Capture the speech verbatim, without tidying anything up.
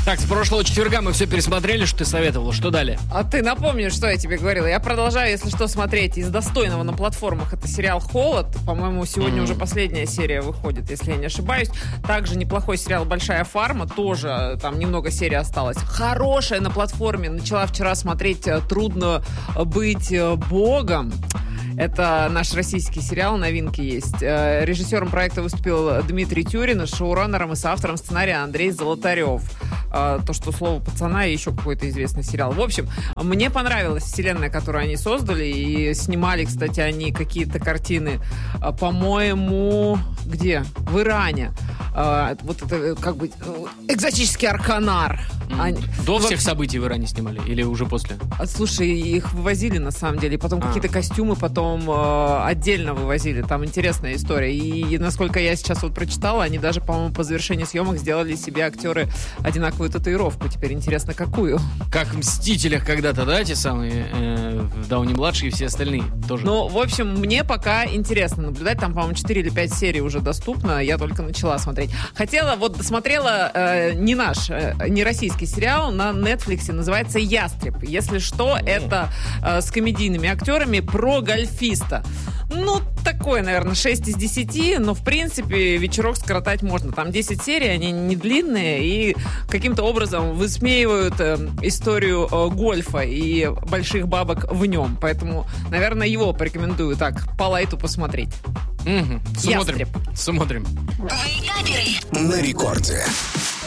Так, с прошлого четверга мы все пересмотрели, что ты советовала. Что далее? А ты напомни, что я тебе говорила. Я продолжаю, если что, смотреть из достойного на платформах. Это сериал «Холод». По-моему, сегодня mm. уже последняя серия выходит, если я не ошибаюсь. Также неплохой сериал «Большая фарма». Тоже там немного серий осталось. Хорошая на платформе. Начала вчера смотреть «Трудно быть богом». Это наш российский сериал, новинки есть. Режиссером проекта выступил Дмитрий Тюрин, шоураннером и соавтором сценария Андрей Золотарев. То, что слово «пацана» и еще какой-то известный сериал. В общем, мне понравилась вселенная, которую они создали. И снимали, кстати, они какие-то картины, по-моему, где? В Иране. Вот это как бы экзотический Арканар. Они... До всех событий в Иране снимали? Или уже после? Слушай, их вывозили на самом деле. И потом а. какие-то костюмы потом э, отдельно вывозили. Там интересная история. И, и насколько я сейчас вот прочитала, они даже, по-моему, по завершении съемок сделали себе актеры одинаковую татуировку. Теперь интересно, какую? Как в «Мстителях» когда-то, да, те самые э, Дауни-младший и все остальные тоже? Ну, в общем, мне пока интересно наблюдать. Там, по-моему, четыре или пять серий уже доступно. Я только начала смотреть. Хотела, вот досмотрела э, не наш, э, не российский сериал на Netflix, называется «Ястреб». Если что, mm. это э, с комедийными актерами про гольфиста. Ну, такое, наверное, шесть из десяти, но, в принципе, вечерок скоротать можно. Там десять серий, они не длинные, и каким-то образом высмеивают э, историю э, гольфа и больших бабок в нем. Поэтому, наверное, его порекомендую так по лайту посмотреть. Mm-hmm. Смотрим. Смотрим. На рекорде.